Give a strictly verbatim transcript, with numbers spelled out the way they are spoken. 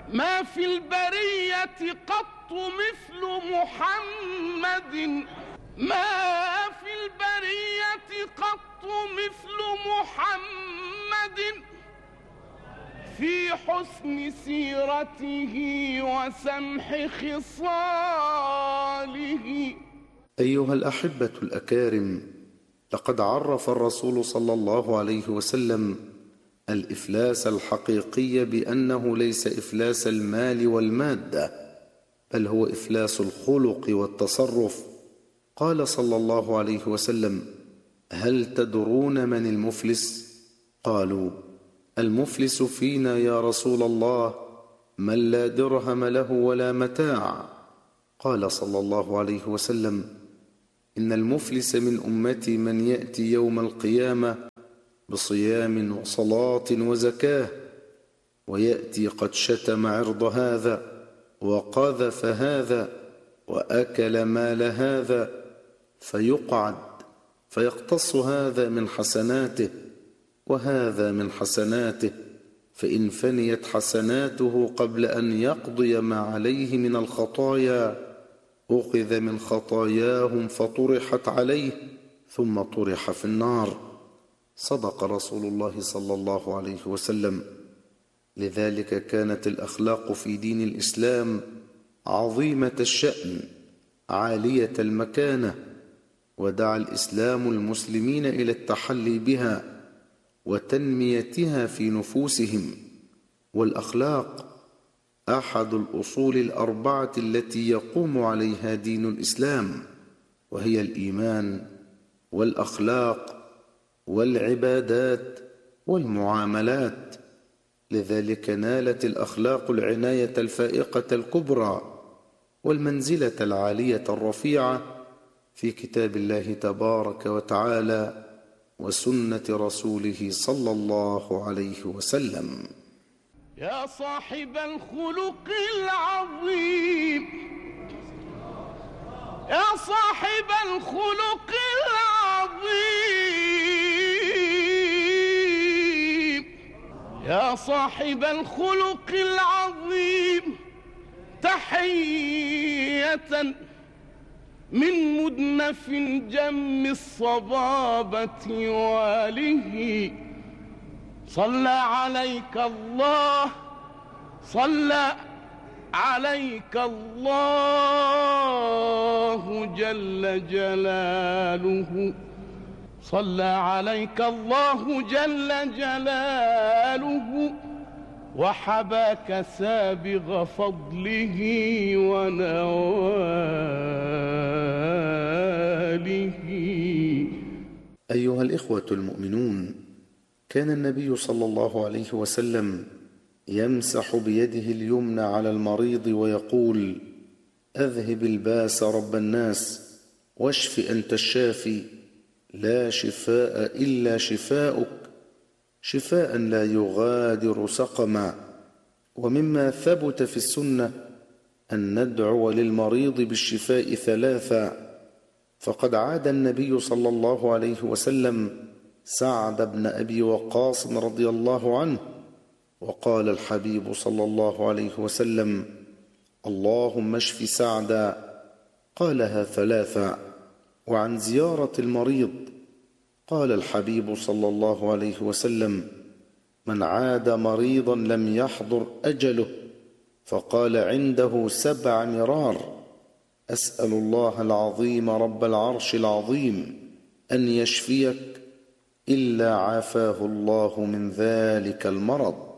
ما في البرية قط مثل محمد، ما في البرية قط مثل محمد في حسن سيرته وسمح خصاله. أيها الأحبة الأكارم، لقد عرف الرسول صلى الله عليه وسلم الإفلاس الحقيقي بأنه ليس إفلاس المال والمادة، بل هو إفلاس الخلق والتصرف. قال صلى الله عليه وسلم: هل تدرون من المفلس؟ قالوا: المفلس فينا يا رسول الله من لا درهم له ولا متاع. قال صلى الله عليه وسلم: إن المفلس من أمتي من يأتي يوم القيامة بصيام وصلاة وزكاة، ويأتي قد شتم عرض هذا وقذف هذا وأكل مال هذا، فيقعد فيقتص هذا من حسناته وهذا من حسناته، فإن فنيت حسناته قبل أن يقضي ما عليه من الخطايا أخذ من خطاياهم فطرحت عليه ثم طرح في النار. صدق رسول الله صلى الله عليه وسلم. لذلك كانت الأخلاق في دين الإسلام عظيمة الشأن عالية المكانة، ودعا الإسلام المسلمين إلى التحلي بها وتنميتها في نفوسهم. والأخلاق أحد الأصول الأربعة التي يقوم عليها دين الإسلام، وهي الإيمان والأخلاق والعبادات والمعاملات. لذلك نالت الأخلاق العناية الفائقة الكبرى والمنزلة العالية الرفيعة في كتاب الله تبارك وتعالى وسنة رسوله صلى الله عليه وسلم. يا صاحب الخلق العظيم، يا صاحب الخلق العظيم، يا صاحب الخلق العظيم، تحية من مدنف جم الصبابة واله. صلى عليك الله، صلى عليك الله جل جلاله، صلى عليك الله جل جلاله، وحباك سابغ فضله ونواله. أيها الإخوة المؤمنون، كان النبي صلى الله عليه وسلم يمسح بيده اليمنى على المريض ويقول: أذهب الباس رب الناس واشف أنت الشافي، لا شفاء إلا شفاؤك، شفاء لا يغادر سقما. ومما ثبت في السنة أن ندعو للمريض بالشفاء ثلاثا، فقد عاد النبي صلى الله عليه وسلم سعد بن أبي وقاص رضي الله عنه، وقال الحبيب صلى الله عليه وسلم: اللهم اشف سعدا، قالها ثلاثا. وعن زيارة المريض قال الحبيب صلى الله عليه وسلم: من عاد مريضا لم يحضر أجله، فقال عنده سبع مرار: أسأل الله العظيم رب العرش العظيم أن يشفيك، إلا عافاه الله من ذلك المرض.